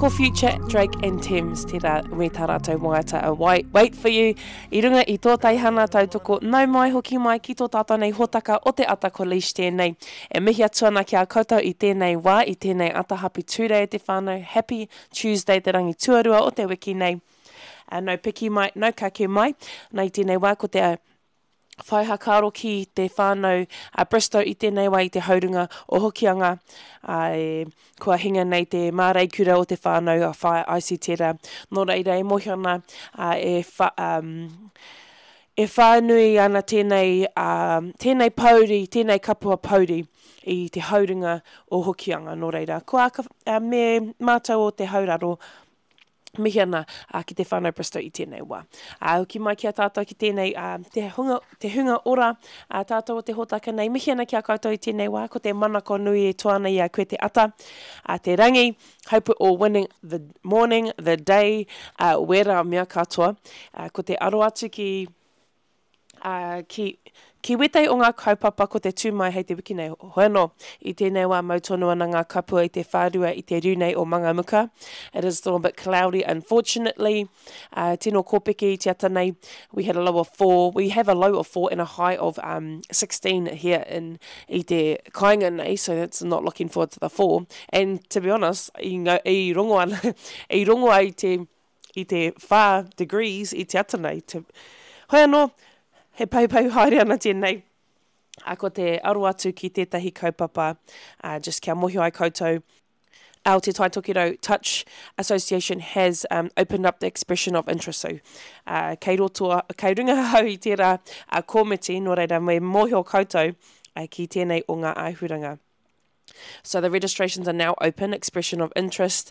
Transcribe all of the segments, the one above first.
Ko Future, Drake and Thames, tērā me tā rātou moata a wait for you. I runga i tō taihana tautoko, nau mai hoki mai ki tō tātou nei hotaka o te ata ko leash tēnei. E mihi atuana ki a koutou i tēnei wā, i tēnei ata happy Tuesday te whānau, happy Tuesday te rangi tuarua o te wiki nei. Nau piki mai, nau kake mai, nei tēnei wā ko te whaihakaro ki te whānau Bristow i tēnei wā i te haurunga o hokianga kua hinga nei te māreikura o te whānau a whai Aisitera. Nō reira e mohiana e whānui ana tēnei pauri, tēnei kapua pauri i te haurunga o hokianga. Nō reira, kua me mātou o te hauraro mihi ana ki te whānau Bristow i tēnei wā. Ki mai ki a tātou ki tēnei te hunga ora tātou o te hotaka nei. Mihi ana ki a koutou i tēnei wā, ko te manako nui e toana i a koe te ata. Te rangi, hope we're all winning the morning, the day, wera mea katoa. Ko te aro atu ki wetei o ngā kaupapa ko te tūmai hei te wiki nei. Hoeno, i tēnei wā mautonu ana ngā kapua i te whārua i te runei o Mangamuka. It is still a bit cloudy, unfortunately. Tino kōpeke i te ata nei, we have a low of 4 and a high of 16 here i te kāinga nei, so that's not looking forward to the 4. And to be honest, i rongoa i te 4 degrees i te ata nei. Hoeno, he paupau haere ana tēnei. Ko te aro atu ki tētahi kaupapa, just kia mohi ai koutou. Te Taitokiro Touch Association has opened up the expression of interest. So, kei runga hau i tērā komiti, nō reira me mohi o koutou ki tēnei o ngā āhuranga. So the registrations are now open, expression of interest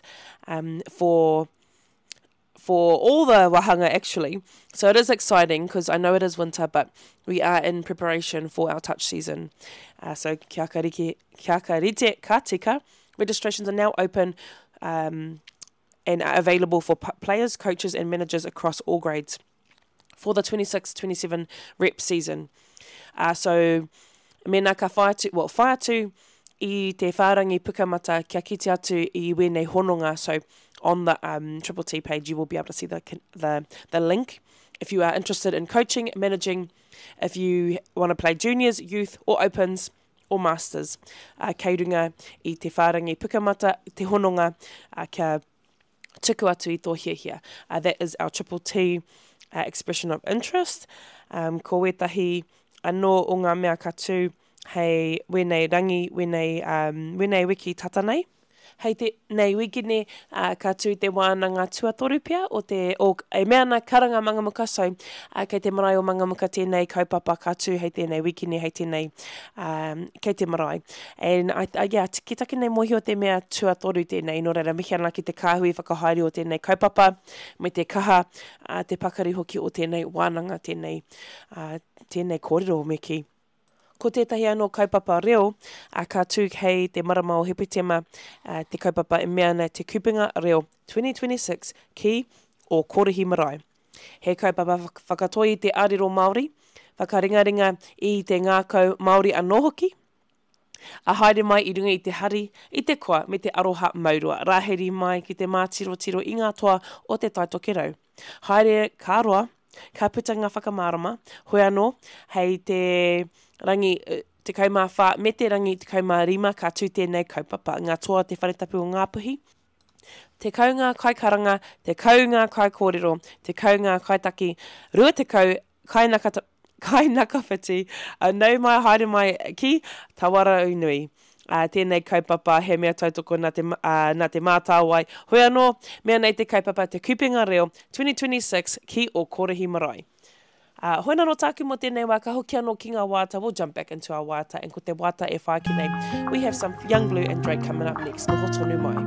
for all the wahanga actually. So it is exciting because I know it is winter, but we are in preparation for our touch season. So kia ka rite ka tika. Registrations are now open and are available for players, coaches and managers across all grades for the 26-27 rep season. So mena ka whaia atu i te whārangi pukamata kia kite atu i wēnei hononga. So on the Triple T page, you will be able to see the link. If you are interested in coaching, managing, if you want to play juniors, youth, or opens, or masters, kei runga i te whārangi pukamata, te hononga, kia tuku atu i tō hiahia. That is our Triple T expression of interest. Ko wetahi anō o ngā mea katu, hei wēnei rangi, wēnei wiki tata nei. Hei nei wiki ne ka tū te wānanga tuatoru pia o e mea na karanga Mangamuka, so kei te marae o Mangamuka tēnei kaupapa ka tū hei tēnei wiki ne hei tēnei kei te marae. And ki take nei mohi o te mea tuatoru tēnei, no reira mihi ana ki te kāhui whakahaere o tēnei kaupapa, me te kaha, te pakari hoki o tēnei wānanga, tēnei kōrero me ki. Ko tētahi anō kaupapa reo, ka tū hei te marama o Hepitema, te kaupapa e mea nei te kupunga reo 2026 ki o Kōrehi Marae. He kaupapa whakatoi te ariro Māori, whakaringaringa i te ngākau Māori anō hoki, a haere mai i runga i te hari, i te koa me te aroha maurua, rāheri mai ki te mātiro i ngā toa o te Taitokiro. Haere kā roa, ka puta ngā whakamārama, hoi anō, hei te rangi te kaumā whā, me te rangi te kaumā rima, ka tū tēnei kaupapa, ngā toa te wharetapu o Ngāpuhi, te kaunga kai karanga, te kaunga kai kōrero, te kaunga kai taki, rua te kau, kai nakawhiti, nau mai haere mai ki Tawara Unui. Tēnei kaupapa, he mea tautoko nā te mātāwai. Hoi anō, mea nei te kaupapa, te kupunga reo 2026 ki o Kōrehi Marae. Hoi nā no tāku mo tēnei wā, ka hoki anō ki ngā wāta. We'll jump back into our wāta, and ko te wāta e whāki nei. We have some Young Blue and Drake coming up next. Noho tonu mai.